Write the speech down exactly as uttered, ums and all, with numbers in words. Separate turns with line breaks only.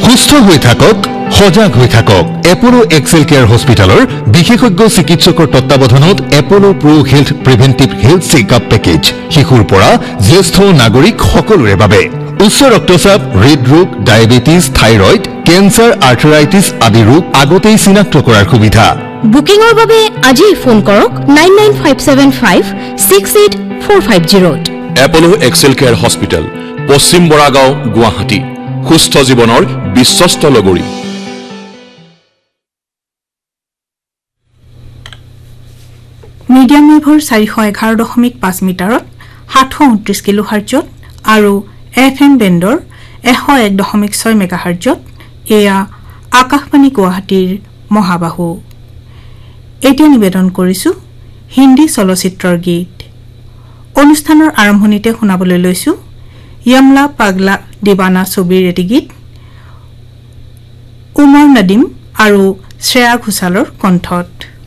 সুস্থ হৈ থাকক সজাগ হৈ থাকক এপোলো এক্সেল কেয়াৰ হস্পিটালৰ বিশেষজ্ঞ চিকিৎসকৰ তত্ত্বাৱধানত Apollo pro health প্ৰিভেন্টিভ health checkup package শিশুৰ পৰা জ্যেষ্ঠ নাগৰিক সকলোৰে বাবে উচ্চ ৰক্তচাপ হৃদৰোগ ডায়েবেটিছ থাইৰয়েড কেন্সাৰ আৰ্থৰাইটিছ আদি ৰোগ আগতেই চিনাক্ত কৰাৰ সুবিধা
বুকিংৰ বাবে আজি ফোন কৰক nine nine five seven five six eight four five zero
Apollo Excel care hospital পশ্চিম বৰাগাঁও গুৱাহাটী সুস্থ জীৱনৰ বিশ্বস্ত লগৰী
মিডিয়াম ৱেভৰ চাৰিশ এঘাৰ দশমিক পাঁচ মিটাৰত সাতশ ঊনত্ৰিশ কিলো হাৰ্জত আৰু এফ এম বেণ্ডৰ এশ এক দশমিক ছয় মেগা হাৰ্জত এয়া আকাশবাণী গুৱাহাটীৰ মহাবাহু এতিয়া নিবেদন কৰিছো হিন্দী চলচ্চিত্ৰৰ গীত অনুষ্ঠানৰ আৰম্ভণিতে শুনাবলৈ লৈছো यमला पगला दीवाना ছবিৰ এটি গীত উমৰ নদীম আৰু শ্ৰেয়া ঘোষালৰ কণ্ঠত